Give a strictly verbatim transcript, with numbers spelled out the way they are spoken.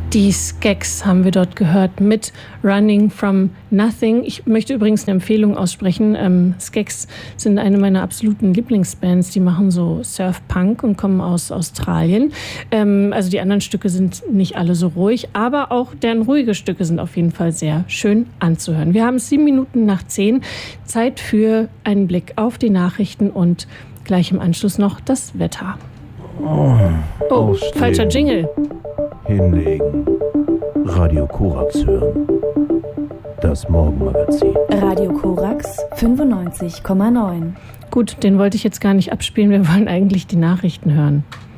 Die Skeks haben wir dort gehört mit Running from Nothing. Ich möchte übrigens eine Empfehlung aussprechen. Ähm, Skeks sind eine meiner absoluten Lieblingsbands. Die machen so Surf-Punk und kommen aus Australien. Ähm, also die anderen Stücke sind nicht alle so ruhig, aber auch deren ruhige Stücke sind auf jeden Fall sehr schön anzuhören. Wir haben sieben Minuten nach zehn. Zeit für einen Blick auf die Nachrichten und gleich im Anschluss noch das Wetter. Oh, oh falscher Jingle. Hinlegen. Radio Korax hören. Das Morgenmagazin. Radio Korax fünfundneunzig Komma neun. Gut, den wollte ich jetzt gar nicht abspielen. Wir wollen eigentlich die Nachrichten hören.